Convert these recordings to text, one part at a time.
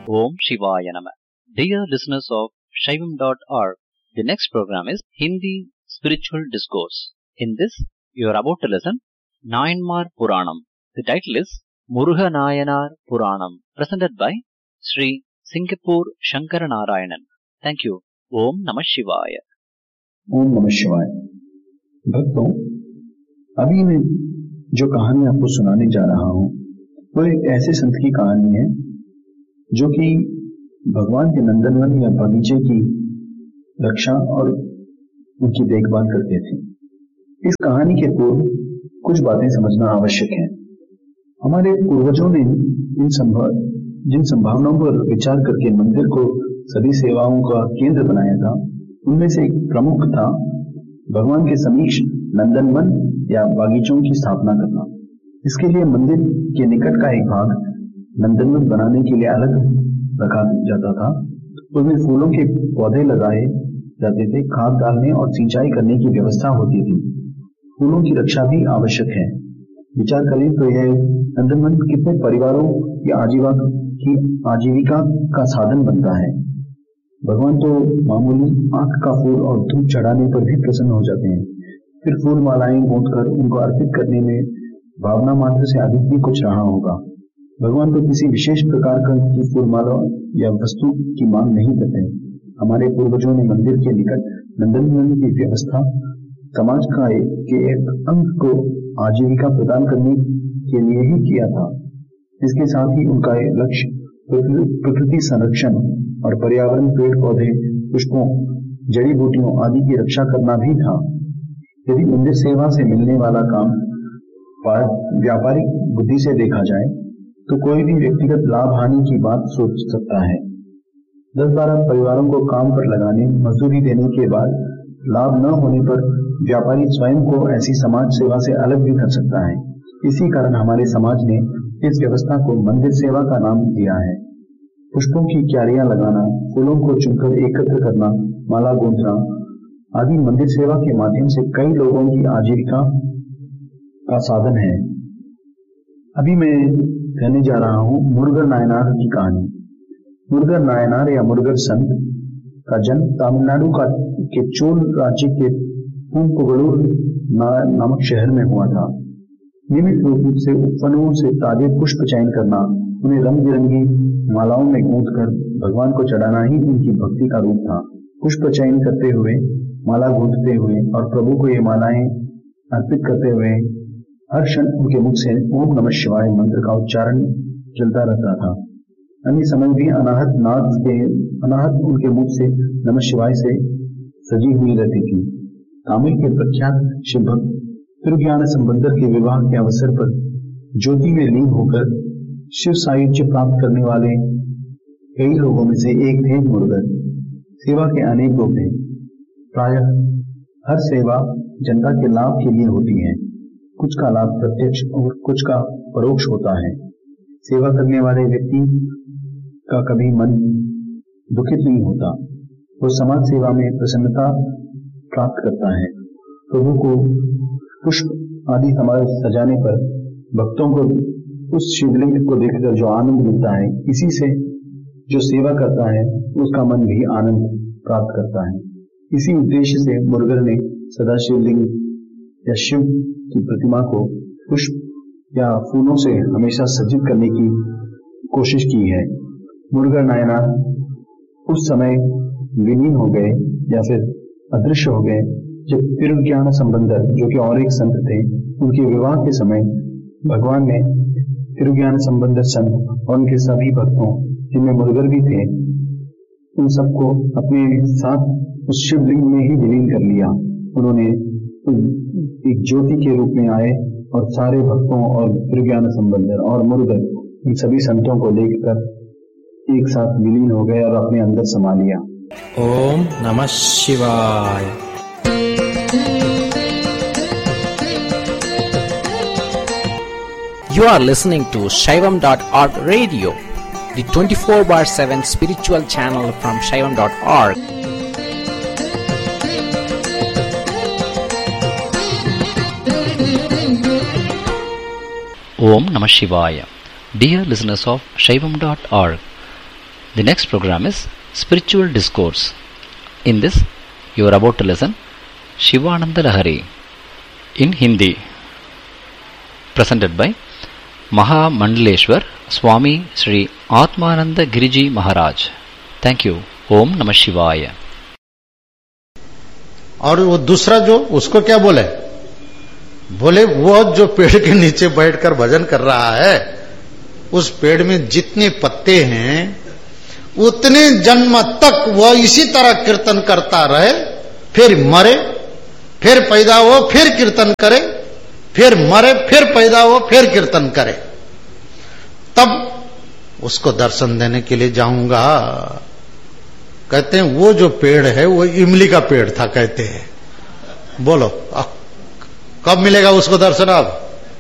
Om Shivaya Nama. Dear listeners of Shaivam.org, the next program is Hindi Spiritual Discourse. In this, you are about to listen Nayanmar Puranam. The title is Muruga Nayanar Puranam, presented by Sri Singapore Shankara Narayanan. Thank you. Om Namah Shivaya. ओम नमः शिवाय। भक्तों, अभी मैं जो कहानी आपको सुनाने जा रहा हूँ वो एक ऐसे संत की कहानी है जो कि भगवान के नंदनवन या बगीचे की रक्षा और उनकी देखभाल करते थे। इस कहानी के पूर्व कुछ बातें समझना आवश्यक है। हमारे पूर्वजों ने जिन संभावनाओं पर विचार करके मंदिर को सभी सेवाओं का केंद्र बनाया था, उनमें से एक प्रमुख था भगवान के समीक्ष नंदनवन या बागीचों की स्थापना करना। इसके लिए मंदिर के निकट का एक भाग नंदनवन बनाने के लिए अलग रखा जाता था। उसमें फूलों के पौधे लगाए जाते थे, खाद डालने और सिंचाई करने की व्यवस्था होती थी। फूलों की रक्षा भी आवश्यक है। विचार करें तो यह नंदनवन कितने परिवारों की आजीविका का साधन बनता है। भगवान तो मामूली आंख का फूल और धूप चढ़ाने पर भी प्रसन्न हो जाते हैं। फिर फूल मालाएं गूंथकर उनको अर्पित करने में भावना मात्र से अधिक भी कुछ रहा होगा। भगवान तो किसी विशेष प्रकार की फूल माला या वस्तु की मांग नहीं करते। हमारे पूर्वजों ने मंदिर के निकट नंदनवन की व्यवस्था समाज के एक अंग को आजीविका प्रदान करने के लिए ही किया था। इसके साथ ही उनका लक्ष्य प्रकृति संरक्षण और पर्यावरण, पेड़ पौधे, पुष्पों, जड़ी बूटियों आदि की रक्षा करना भी था। यदि मंदिर सेवा से मिलने वाला काम व्यापारिक बुद्धि से देखा जाए तो कोई भी व्यक्तिगत लाभ हानि की बात सोच सकता है। 10-12 परिवारों को काम पर लगाने, मजदूरी देने के बाद लाभ न होने पर व्यापारी स्वयं को ऐसी समाज सेवा से अलग भी कर सकता है। इसी कारण हमारे समाज ने इस व्यवस्था को मंदिर सेवा का नाम दिया है। पुष्पों की क्यारियां लगाना, फूलों को चुनकर एकत्र करना, माला गूंथना आदि मंदिर सेवा के माध्यम से कई लोगों की आजीविका का साधन है। अभी मैं कहने जा रहा हूँ मुरुगन नायनार की कहानी। मुरुगन नायनार या मुरुगन संत का जन्म तमिलनाडु के चोल राज्य के पूंपगलूर नामक शहर में हुआ था। नियमित रूप से उपवनों से ताजे पुष्प चयन करना, उन्हें रंग बिरंगी मालाओं में गूंथकर भगवान को चढ़ाना ही उनकी भक्ति का रूप था। पुष्प चयन करते हुए, माला गूंथते हुए और प्रभु को ये मालाएं अर्पित करते हुए हर क्षण उनके मुख से ओम नमः शिवाय मंत्र का उच्चारण चलता रहता था। अन्य समय भी अनाहत उनके मुख से नमः शिवाय से सजी हुई रहती थी। तमिल के प्रख्यात शिव भक्त तिरुज्ञान संबंधर के विवाह के अवसर पर ज्योति में लीन होकर शिव सायुज्य प्राप्त करने वाले कई लोगों में से एक थे मुरुगन। सेवा के अनेक रूप हैं। प्रायः हर सेवा जनता के लाभ के लिए होती है। कुछ का लाभ प्रत्यक्ष और कुछ का परोक्ष होता है। सेवा करने वाले व्यक्ति का कभी मन दुखित नहीं होता। वो समाज सेवा में प्रसन्नता प्राप्त करता है। प्रभु को पुष्प आदि समाज सजाने पर भक्तों को उस शिवलिंग को देखकर जो आनंद मिलता है, इसी से जो सेवा करता है उसका मन भी आनंद प्राप्त करता है। इसी उद्देश्य से मुरुगन ने सदा शिवलिंग या शिव की प्रतिमा को पुष्प या फूलों से हमेशा सज्जित करने की कोशिश की है। मुरुगन नायनार उस समय विलीन हो गए या फिर अदृश्य हो गए जब तिरुज्ञान संबंधर, जो कि और एक संत थे, उनके विवाह के समय भगवान ने तिरुज्ञान संबंधर संत और उनके सभी भक्तों, जिनमें मुरुगन भी थे, उन सबको अपने साथ उस शिवलिंग में ही विलीन कर लिया। उन्होंने एक ज्योति के रूप में आए और सारे भक्तों और तिरुज्ञान संबंधर और मुरुगन, इन सभी संतों को लेकर एक साथ विलीन हो गए और अपने अंदर समा लिया। ओम नमः शिवाय। You are listening to Shaivam.org radio, the 24/7 spiritual channel from Shaivam.org. Om Namah Shivaya. Dear listeners of Shaivam.org, The next program is Spiritual Discourse. In this, you are about to listen Shivananda Lahari in Hindi, presented by Maha Mandaleshwar Swami Sri Atmananda Giriji Maharaj. Thank you. Om Namah Shivaya. और वो दूसरा जो उसको क्या बोले, बोले वो जो पेड़ के नीचे बैठकर भजन कर रहा है, उस पेड़ में जितने पत्ते हैं उतने जन्म तक वह इसी तरह कीर्तन करता रहे, फिर मरे, फिर पैदा हो, फिर कीर्तन करे, फिर मरे, फिर पैदा हो, फिर कीर्तन करे, तब उसको दर्शन देने के लिए जाऊंगा। कहते हैं वो जो पेड़ है वो इमली का पेड़ था, कहते हैं। बोलो कब मिलेगा उसको दर्शन? अब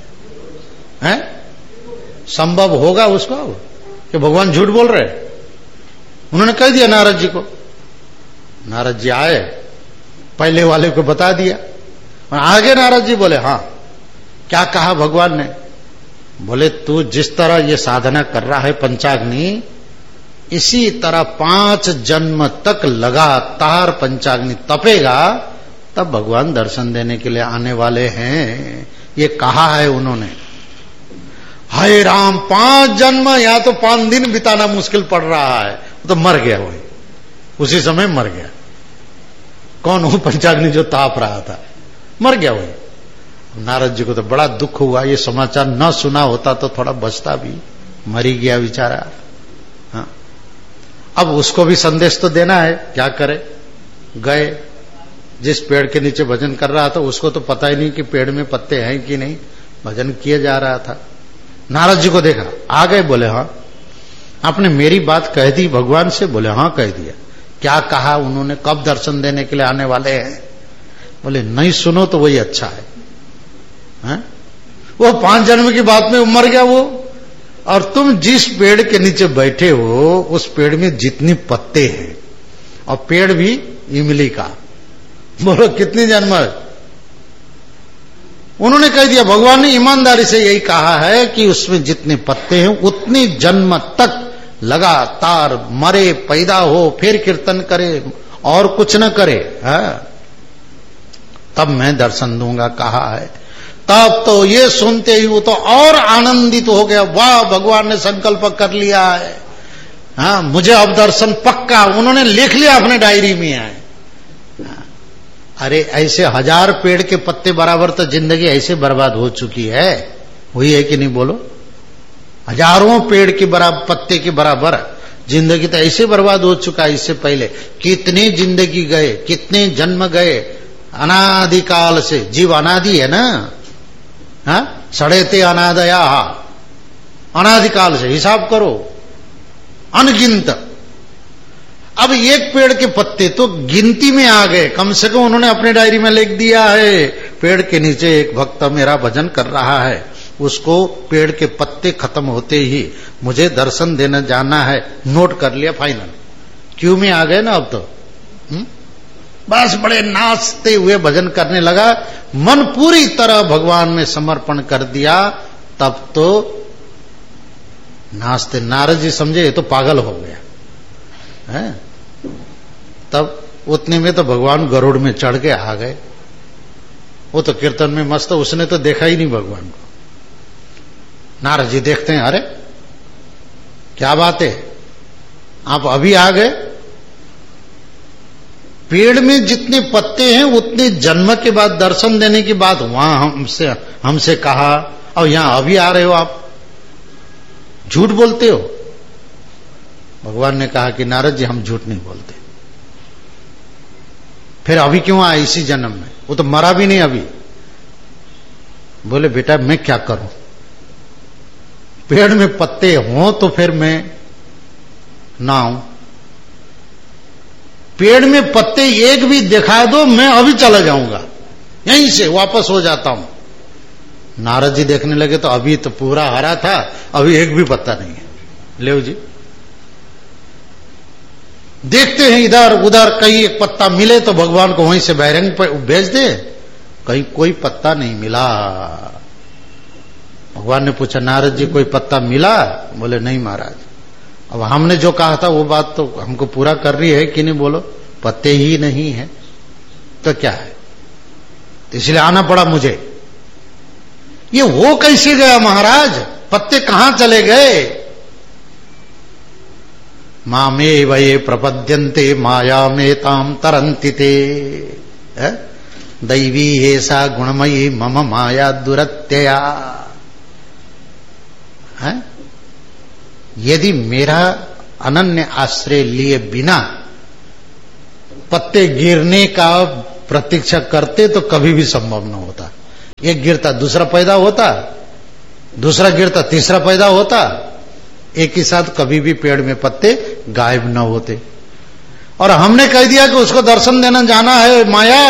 है संभव होगा उसको अब कि भगवान झूठ बोल रहे? उन्होंने कह दिया नारद जी को। नारद जी आए, पहले वाले को बता दिया, और आगे नारद जी बोले हाँ क्या कहा भगवान ने? बोले तू जिस तरह ये साधना कर रहा है पंचाग्नि, इसी तरह 5 जन्म तक लगातार पंचाग्नि तपेगा, तब भगवान दर्शन देने के लिए आने वाले हैं। ये कहा है उन्होंने। हाय राम, 5 जन्म या तो 5 दिन बिताना मुश्किल पड़ रहा है, तो मर गया वही, उसी समय मर गया। कौन हो? पंचाग्नि जो ताप रहा था, मर गया वही। नारद जी को तो बड़ा दुख हुआ, ये समाचार न सुना होता तो थोड़ा बचता भी, मर ही गया बेचारा। हाँ, अब उसको भी संदेश तो देना है, क्या करे? गए, जिस पेड़ के नीचे भजन कर रहा था उसको तो पता ही नहीं कि पेड़ में पत्ते हैं कि नहीं, भजन किए जा रहा था। नारद जी को देखा, आ गए, बोले हाँ आपने मेरी बात कह दी भगवान से? बोले हाँ कह दिया। क्या कहा उन्होंने, कब दर्शन देने के लिए आने वाले हैं? बोले नहीं सुनो तो वही अच्छा है, हैं? वो 5 जन्म की बात में मर गया वो, और तुम जिस पेड़ के नीचे बैठे हो उस पेड़ में जितनी पत्ते हैं, और पेड़ भी इमली का, बोलो कितनी जन्म है? उन्होंने कह दिया, भगवान ने ईमानदारी से यही कहा है कि उसमें जितने पत्ते हैं उतनी जन्म तक लगातार मरे, पैदा हो, फिर कीर्तन करे और कुछ न करे, है? तब मैं दर्शन दूंगा कहा है। तब तो ये सुनते ही वो तो और आनंदित हो गया, वाह भगवान ने संकल्प कर लिया है, हाँ मुझे अब दर्शन पक्का। उन्होंने लिख लिया अपने डायरी में है। अरे ऐसे 1000 पेड़ के पत्ते बराबर तो जिंदगी ऐसे बर्बाद हो चुकी है, हुई है कि नहीं बोलो? हजारों पेड़ के बराबर, पत्ते के बराबर जिंदगी तो ऐसे बर्बाद हो चुका है। इससे पहले कितने जिंदगी गए, कितने जन्म गए, अनादिकाल से। जीव अनादि है ना, हाँ सड़ेते अनादया, अनादिकाल से हिसाब करो, अनगिनत। अब एक पेड़ के पत्ते तो गिनती में आ गए, कम से कम उन्होंने अपने डायरी में लिख दिया है, पेड़ के नीचे एक भक्त मेरा भजन कर रहा है, उसको पेड़ के पत्ते खत्म होते ही मुझे दर्शन देने जाना है, नोट कर लिया, फाइनल। क्यों में आ गए ना अब तो। बस बड़े नाचते हुए भजन करने लगा, मन पूरी तरह भगवान में समर्पण कर दिया। तब तो नाचते, नारद जी समझे ये तो पागल हो गया है। तब उतने में तो भगवान गरुड़ में चढ़ के आ गए। वो तो कीर्तन में मस्त, उसने तो देखा ही नहीं भगवान को। नारद जी देखते हैं, अरे क्या बात है, आप अभी आ गए? पेड़ में जितने पत्ते हैं उतने जन्म के बाद दर्शन देने की बात वहां हमसे कहा, और यहां अभी आ रहे हो आप, झूठ बोलते हो। भगवान ने कहा कि नारद जी हम झूठ नहीं बोलते। फिर अभी क्यों आए इसी जन्म में? वो तो मरा भी नहीं अभी। बोले बेटा मैं क्या करूं, पेड़ में पत्ते हों तो फिर मैं ना आऊं, पेड़ में पत्ते एक भी दिखा दो मैं अभी चला जाऊंगा, यहीं से वापस हो जाता हूं। नारद जी देखने लगे तो अभी तो पूरा हरा था, अभी एक भी पत्ता नहीं है। ले जी देखते हैं इधर उधर, कहीं एक पत्ता मिले तो भगवान को वहीं से बैरंग पर भेज दे। कहीं कोई पत्ता नहीं मिला। भगवान ने पूछा नारद जी कोई पत्ता मिला? बोले नहीं महाराज। अब हमने जो कहा था वो बात तो हमको पूरा कर रही है कि नहीं, बोलो? पत्ते ही नहीं है तो क्या है? तो इसलिए आना पड़ा मुझे। ये वो कैसे गया महाराज? पत्ते कहां चले गए? मामे वये प्रपद्यन्ते माया में ताम तरंति ते, दैवी ऐसा गुणमयी मम माया दुरत्यया। यदि मेरा अनन्य आश्रय लिए बिना पत्ते गिरने का प्रतीक्षा करते तो कभी भी संभव न होता। एक गिरता दूसरा पैदा होता, दूसरा गिरता तीसरा पैदा होता, एक ही साथ कभी भी पेड़ में पत्ते गायब न होते। और हमने कह दिया कि उसको दर्शन देना जाना है माया।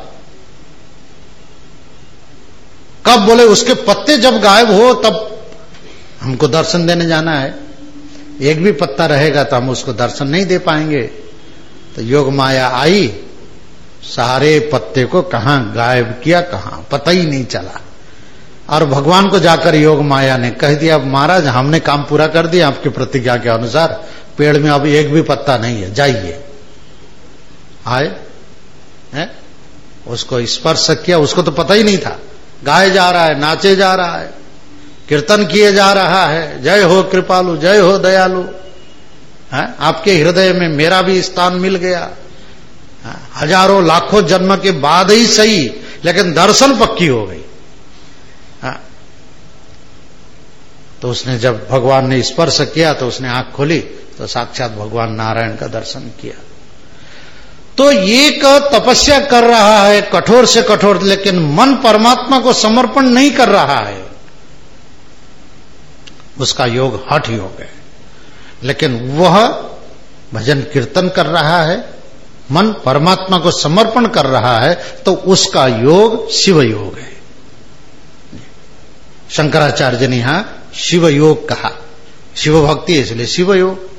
कब बोले? उसके पत्ते जब गायब हो तब हमको दर्शन देने जाना है। एक भी पत्ता रहेगा तो हम उसको दर्शन नहीं दे पाएंगे। तो योग माया आई, सारे पत्ते को कहां गायब किया, कहां पता ही नहीं चला। और भगवान को जाकर योग माया ने कह दिया, महाराज हमने काम पूरा कर दिया आपकी प्रतिज्ञा के अनुसार, पेड़ में अब एक भी पत्ता नहीं है, जाइए। आए है? उसको स्पर्श किया, उसको तो पता ही नहीं था। गाए जा रहा है, नाचे जा रहा है, कीर्तन किए जा रहा है, जय हो कृपालु, जय हो दयालु, आपके हृदय में मेरा भी स्थान मिल गया। हजारों लाखों जन्म के बाद ही सही, लेकिन दर्शन पक्की हो गई। तो उसने जब भगवान ने स्पर्श किया तो उसने आंख खोली तो साक्षात भगवान नारायण का दर्शन किया। तो एक तपस्या कर रहा है कठोर से कठोर, लेकिन मन परमात्मा को समर्पण नहीं कर रहा है, उसका योग हठ योग है। लेकिन वह भजन कीर्तन कर रहा है, मन परमात्मा को समर्पण कर रहा है, तो उसका योग शिव योग है। शंकराचार्य ने यहां शिव योग कहा, शिव भक्ति इसलिए शिव योग।